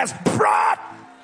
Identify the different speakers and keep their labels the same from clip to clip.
Speaker 1: has brought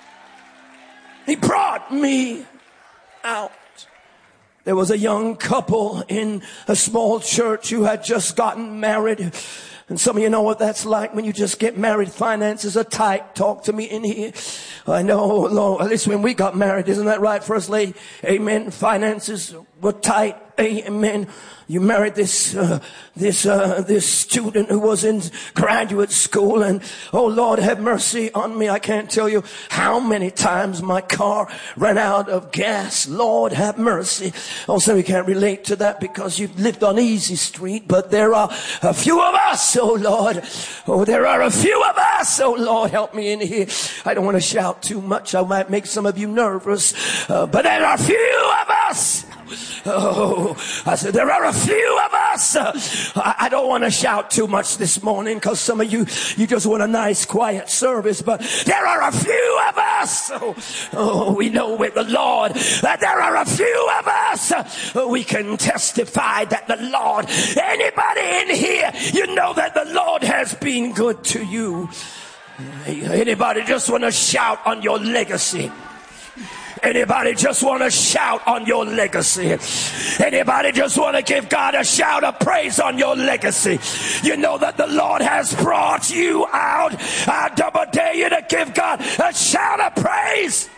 Speaker 1: me out. There was a young couple in a small church who had just gotten married. And some of you know what that's like when you just get married. Finances are tight. Talk to me in here. I know, Lord, at least when we got married, isn't that right, First Lady? Amen. Finances were tight. Amen. You married this student who was in graduate school, and oh Lord, have mercy on me. I can't tell you how many times my car ran out of gas. Lord, have mercy. Also, we can't relate to that because you've lived on Easy Street, but there are a few of us, oh Lord. Oh, there are a few of us. Oh Lord, help me in here. I don't want to shout too much. I might make some of you nervous, but there are a few of us. Oh, I said, there are a few of us. I don't want to shout too much this morning because some of you just want a nice quiet service, but there are a few of us. Oh, we know with the Lord that there are a few of us. We can testify that the Lord, anybody in here, you know that the Lord has been good to you. Anybody just want to shout on your legacy? Anybody just want to shout on your legacy? Anybody just want to give God a shout of praise on your legacy? You know that the Lord has brought you out. I double dare you to give God a shout of praise.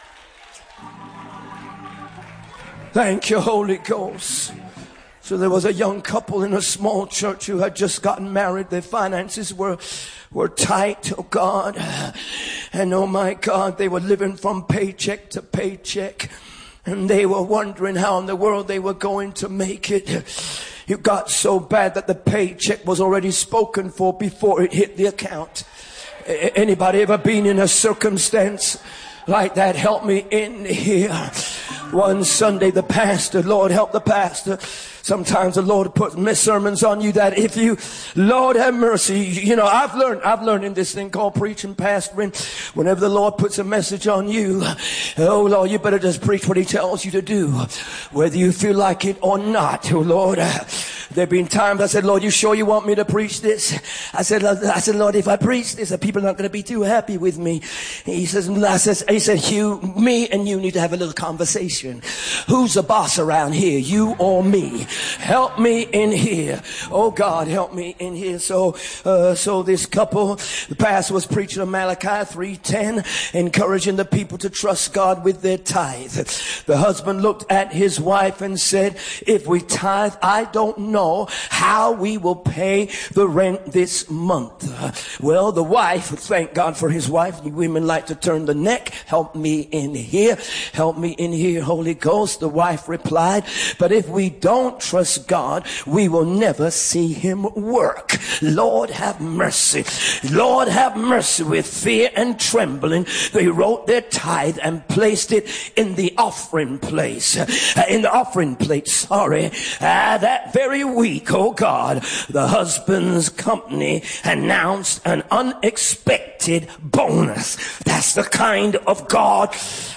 Speaker 1: Thank you, Holy Ghost. So there was a young couple in a small church who had just gotten married. Their finances were tight, oh God. And oh my God, they were living from paycheck to paycheck. And they were wondering how in the world they were going to make it. It got so bad that the paycheck was already spoken for before it hit the account. Anybody ever been in a circumstance like that? Help me in here. One Sunday, the pastor, Lord help the pastor. Sometimes the Lord puts sermons on you that if you, Lord have mercy, you know, I've learned in this thing called preaching, pastoring, whenever the Lord puts a message on you, oh Lord, you better just preach what he tells you to do, whether you feel like it or not. Oh Lord, there've been times I said, Lord, you sure you want me to preach this? I said, Lord, if I preach this, the people are not going to be too happy with me. He said, Hugh, me and you need to have a little conversation. Who's the boss around here, you or me? Help me in here. Oh God, help me in here. So this couple, the pastor was preaching on Malachi 3:10, encouraging the people to trust God with their tithe. The husband looked at his wife and said, if we tithe, I don't know how we will pay the rent this month. Well, the wife, thank God for his wife. You women like to turn the neck. Help me in here. Help me in here, Holy Ghost. The wife replied, but if we don't trust God, we will never see him work. Lord have mercy. Lord have mercy. With fear and trembling, they wrote their tithe and placed it in the offering place. In the offering plate, sorry. That very week, oh God, the husband's company announced an unexpected bonus. That's the kind of God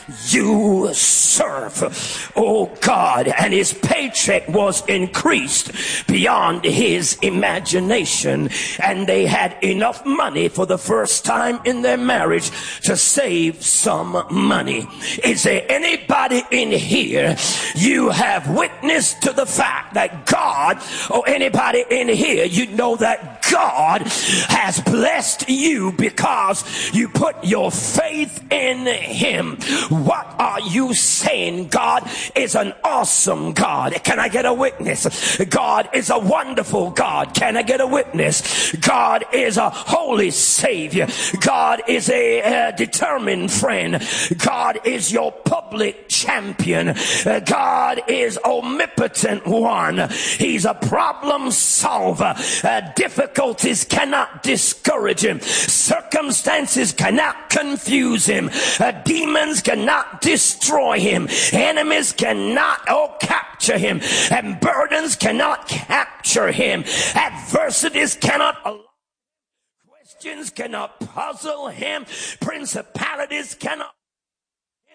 Speaker 1: you serve, oh God. And his paycheck was increased beyond his imagination, and they had enough money for the first time in their marriage to save some money. Is there anybody in here, you have witnessed to the fact that God, or anybody in here, you know that God has blessed you because you put your faith in him? What are you saying? God is an awesome God. Can I get a witness? God is a wonderful God. Can I get a witness? God is a holy Savior. God is a determined friend. God is your public champion. God is omnipotent one. He's a problem solver. Difficulties cannot discourage him. Circumstances cannot confuse him. Demons cannot destroy him. Enemies cannot capture him. And burdens cannot capture him. Adversities cannot allow. Questions cannot puzzle him. Principalities cannot.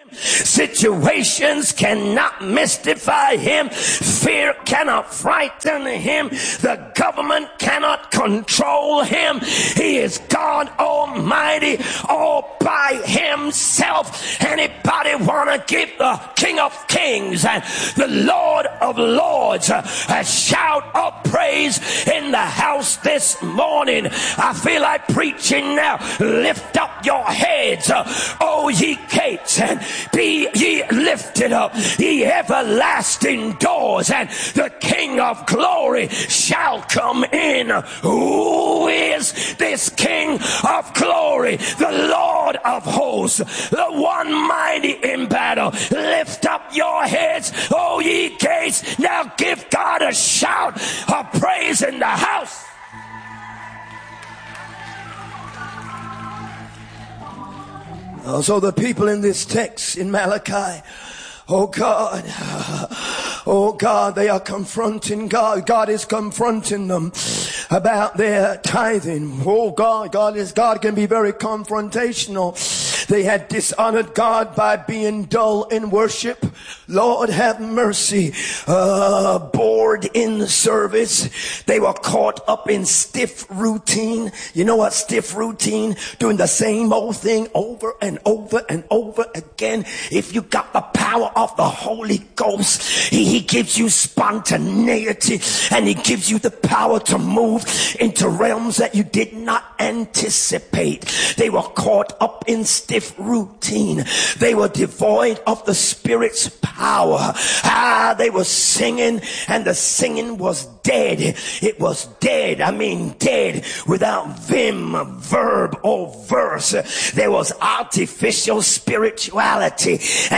Speaker 1: Situations cannot mystify him. Fear cannot frighten him. The government cannot control him. He is God Almighty all by himself. Anybody want to give the King of Kings and the Lord of Lords a shout of praise in the house this morning? I feel like preaching now. Lift up your heads, O ye gates, and be ye lifted up, ye everlasting doors, and the King of glory shall come in. Who is this King of glory? The Lord of hosts, the one mighty in battle. Lift up your heads, O ye gates. Now give God a shout of praise in the house. So the people in this text in Malachi, oh God, they are confronting God. God is confronting them about their tithing. Oh God can be very confrontational. They had dishonored God by being dull in worship. Lord have mercy. Bored in the service. They were caught up in stiff routine. You know what stiff routine? Doing the same old thing over and over and over again. If you got the power of the Holy Ghost, he gives you spontaneity, and he gives you the power to move into realms that you did not anticipate. They were caught up in stiff routine. They were devoid of the Spirit's power. They were singing, and the singing was dead. It was dead. I mean dead without vim, verb, or verse. There was artificial spirituality.